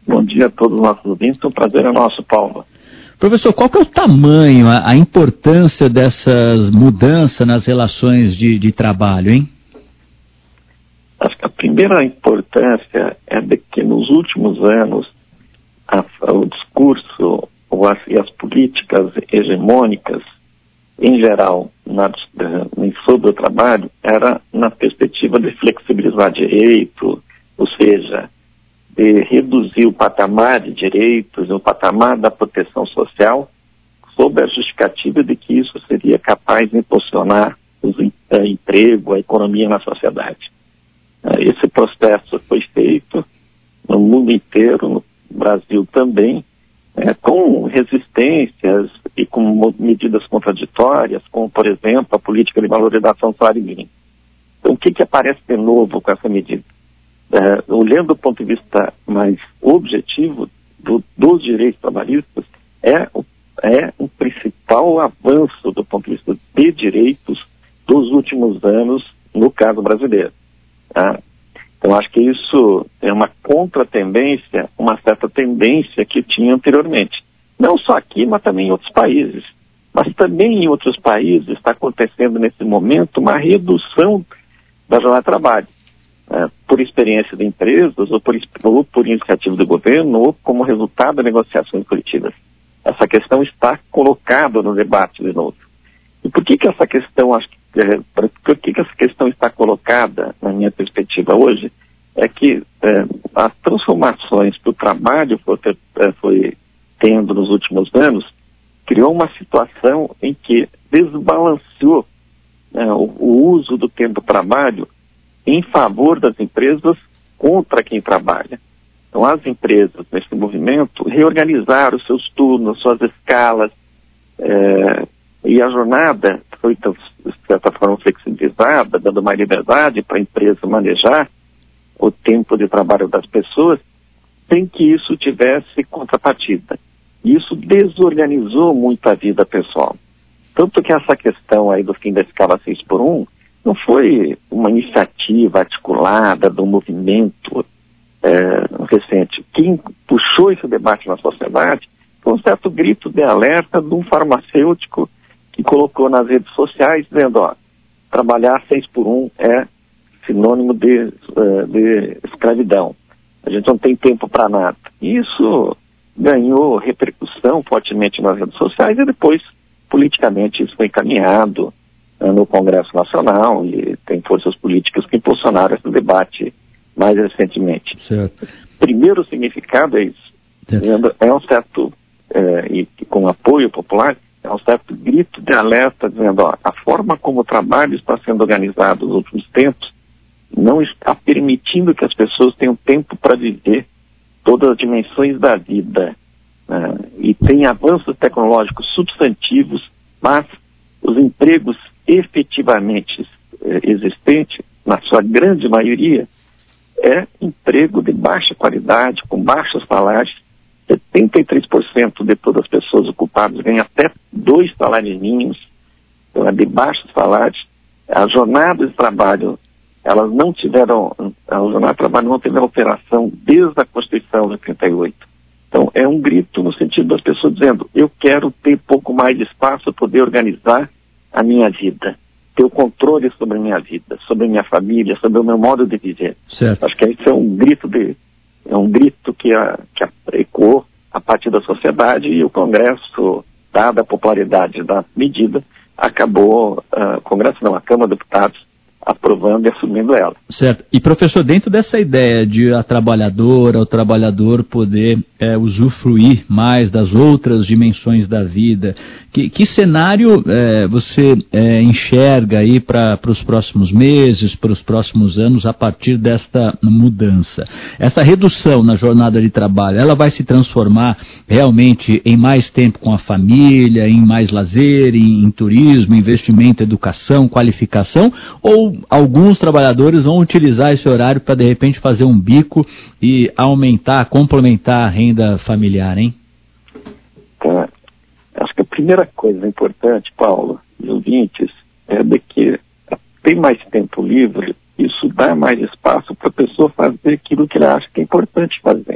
Bom dia a todos os nossos ouvintes, um prazer é nosso, Paulo. Professor, qual que é o tamanho, a importância dessas mudanças nas relações de trabalho, hein? Acho que a primeira importância é de que nos últimos anos o discurso e as políticas hegemônicas, em geral, sobre o trabalho, era na perspectiva de flexibilizar direito, ou seja, de reduzir o patamar de direitos, o patamar da proteção social, sob a justificativa de que isso seria capaz de impulsionar o emprego, a economia na sociedade. Esse processo foi feito no mundo inteiro, no Brasil também, com resistências e com medidas contraditórias, como, por exemplo, a política de valorização do salário mínimo. Então, o que aparece de novo com essa medida? Olhando do ponto de vista mais objetivo dos direitos trabalhistas, é um principal avanço do ponto de vista de direitos dos últimos anos, no caso brasileiro. Tá? Então, acho que isso é uma contratendência, uma certa tendência que tinha anteriormente. Não só aqui, mas também em outros países. Mas também em outros países está acontecendo nesse momento uma redução da jornada de trabalho. Por experiência de empresas, ou por iniciativa do governo, ou como resultado de negociações coletivas. Essa questão está colocada no debate de novo. E por que essa questão, por que essa questão está colocada, na minha perspectiva hoje, é que as transformações que o trabalho foi tendo nos últimos anos, criou uma situação em que desbalanceou o uso do tempo de trabalho em favor das empresas contra quem trabalha. Então, as empresas, nesse movimento, reorganizaram seus turnos, suas escalas, e a jornada foi, de certa forma, flexibilizada, dando mais liberdade para a empresa manejar o tempo de trabalho das pessoas, sem que isso tivesse contrapartida. E isso desorganizou muito a vida pessoal. Tanto que essa questão aí do fim da escala 6x1 não foi uma iniciativa articulada do movimento recente. Quem puxou esse debate na sociedade foi um certo grito de alerta de um farmacêutico que colocou nas redes sociais dizendo, trabalhar 6x1 é sinônimo de escravidão. A gente não tem tempo para nada. Isso ganhou repercussão fortemente nas redes sociais e depois, politicamente, isso foi encaminhado no Congresso Nacional e tem forças políticas que impulsionaram esse debate mais recentemente. Certo. Primeiro significado é isso. Certo. É um certo, e com apoio popular, é um certo grito de alerta dizendo, a forma como o trabalho está sendo organizado nos últimos tempos não está permitindo que as pessoas tenham tempo para viver todas as dimensões da vida. E tem avanços tecnológicos substantivos, mas os empregos efetivamente existentes, na sua grande maioria, é emprego de baixa qualidade, com baixos salários. 73% de todas as pessoas ocupadas ganham até 2 salários mínimos, então é de baixos salários. As jornadas de trabalho, a jornada de trabalho não teve alteração desde a Constituição de 88. Então é um grito no sentido das pessoas dizendo, eu quero ter pouco mais de espaço para poder organizar a minha vida, ter o controle sobre a minha vida, sobre a minha família, sobre o meu modo de viver. Certo. Acho que isso é um grito que ecoou a partir da sociedade e o Congresso, dada a popularidade da medida, acabou, a Câmara de Deputados, aprovando e assumindo ela. Certo. E, professor, dentro dessa ideia de o trabalhador poder usufruir mais das outras dimensões da vida, que cenário você enxerga aí para os próximos meses, para os próximos anos, a partir desta mudança? Essa redução na jornada de trabalho, ela vai se transformar realmente em mais tempo com a família, em mais lazer, em turismo, investimento, educação, qualificação, ou alguns trabalhadores vão utilizar esse horário para, de repente, fazer um bico e complementar a renda familiar, hein? Acho que a primeira coisa importante, Paulo, e ouvintes, é de que tem mais tempo livre, isso dá mais espaço para a pessoa fazer aquilo que ela acha que é importante fazer.